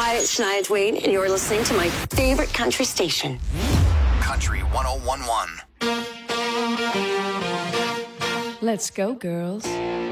Hi, it's Shania Twain, and you're listening to my favorite country station. Country 101.1. Let's go, girls.